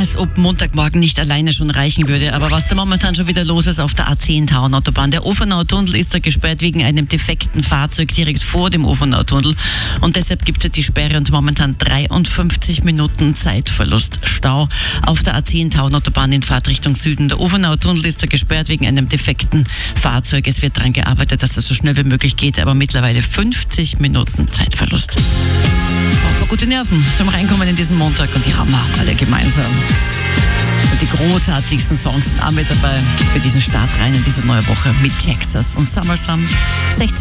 als ob Montagmorgen nicht alleine schon reichen würde. Aber was da momentan schon wieder los ist auf der A10 Tauernautobahn. Der Ofenautunnel ist da gesperrt wegen einem defekten Fahrzeug direkt vor dem Ofenautunnel. Und deshalb gibt es die Sperre und momentan 53 Minuten Zeitverlust. Stau auf der A10 Tauernautobahn in Fahrtrichtung Süden. Der Ofenautunnel ist da gesperrt wegen einem defekten Fahrzeug. Es wird daran gearbeitet, dass es so schnell wie möglich geht, aber mittlerweile 50 Minuten Zeitverlust. Braucht man gute Nerven zum Reinkommen in diesen Montag und die haben wir alle gemeinsam. Und die großartigsten Songs sind auch mit dabei für diesen Start rein in diese neue Woche mit Texas und Summer Sun. 16